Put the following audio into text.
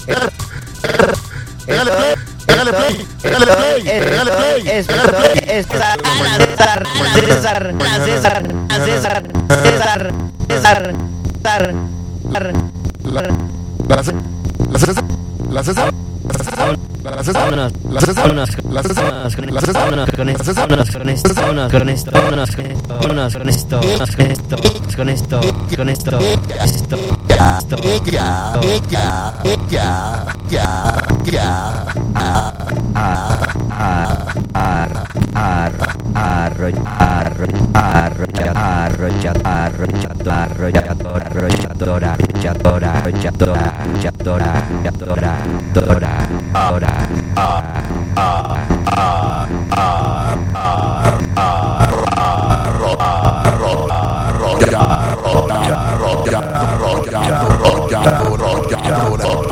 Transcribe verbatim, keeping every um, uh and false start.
Pégale play, pégale play, pégale play, pégale play, pégale play. César, César, César, César, César, César, César, César, La César, la César, la César. La César, vámonos, la César, vámonos, la César, vámonos con la esto, César, vámonos con esto, la César, vámonos con esto, vámonos con esto, vámonos con esto, vámonos con esto, vámonos con esto, con esto, con esto, esto, ya, esto, ya, ya, ya, ya, ya. Arrolladora, arrolladora, arrolladora, arrolladora, arrolladora, dora, dora, Rolla, rolla, rolla, rolla, rolla, rolla, rolla, rolla,